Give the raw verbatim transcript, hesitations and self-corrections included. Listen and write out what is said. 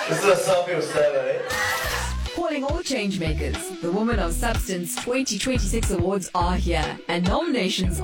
This is a selfie with Stella, eh? Calling all changemakers, the Women of Substance twenty twenty-six awards are here, and nominations